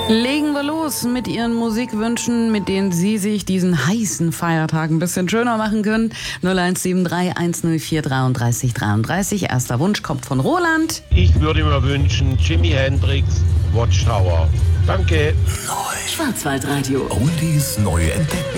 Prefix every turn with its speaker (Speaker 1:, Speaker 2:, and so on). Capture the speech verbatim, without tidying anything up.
Speaker 1: Legen wir los mit Ihren Musikwünschen, mit denen Sie sich diesen heißen Feiertag ein bisschen schöner machen können. null eins sieben drei eins null vier drei drei drei drei. Erster Wunsch kommt von Roland.
Speaker 2: Ich würde mir wünschen, Jimi Hendrix, Watchtower. Danke.
Speaker 3: Neu.
Speaker 4: Schwarzwaldradio.
Speaker 3: Oldies neu entdecken.